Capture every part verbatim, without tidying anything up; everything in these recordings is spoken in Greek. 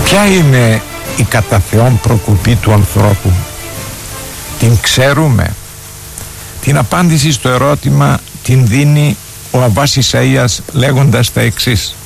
Ποια είναι η κατά Θεόν προκοπή του ανθρώπου? Την ξέρουμε? Την απάντηση στο ερώτημα την δίνει ο Αββάς Ισαΐας λέγοντας τα εξής: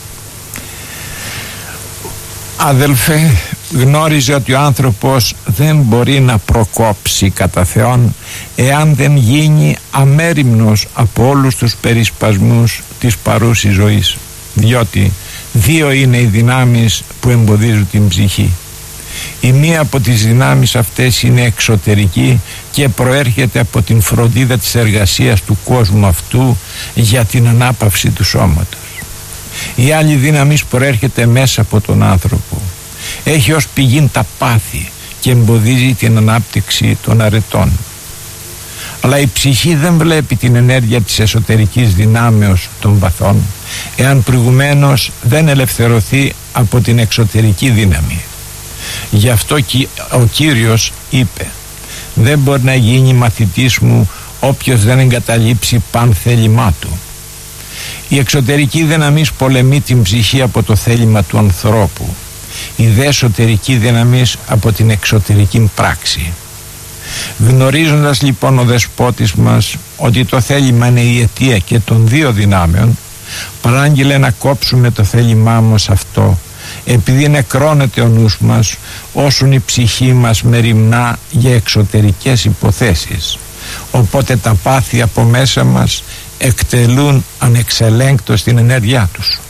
αδελφέ, γνώριζε ότι ο άνθρωπος δεν μπορεί να προκόψει κατά Θεόν εάν δεν γίνει αμέριμνος από όλους τους περισπασμούς της παρούσης ζωής, διότι δύο είναι οι δυνάμεις που εμποδίζουν την ψυχή. Η μία από τις δυνάμεις αυτές είναι εξωτερική και προέρχεται από την φροντίδα της εργασίας του κόσμου αυτού για την ανάπαυση του σώματος. Η άλλη δύναμη προέρχεται μέσα από τον άνθρωπο. Έχει ως πηγή τα πάθη και εμποδίζει την ανάπτυξη των αρετών. Αλλά η ψυχή δεν βλέπει την ενέργεια της εσωτερικής δυνάμεως των παθών εάν προηγουμένως δεν ελευθερωθεί από την εξωτερική δύναμη. Γι' αυτό ο Κύριος είπε: δεν μπορεί να γίνει μαθητής μου όποιος δεν εγκαταλείψει παν θέλημά του. Η εξωτερική δύναμη πολεμεί την ψυχή από το θέλημα του ανθρώπου, η δε εσωτερική δύναμη από την εξωτερική πράξη. Γνωρίζοντας λοιπόν ο δεσπότης μας ότι το θέλημα είναι η αιτία και των δύο δυνάμεων, παράγγειλε να κόψουμε το θέλημά μας αυτό, επειδή νεκρώνεται ο νους μας όσον η ψυχή μας μεριμνά για εξωτερικές υποθέσεις. Οπότε τα πάθη από μέσα μας εκτελούν ανεξελέγκτως την ενέργειά τους.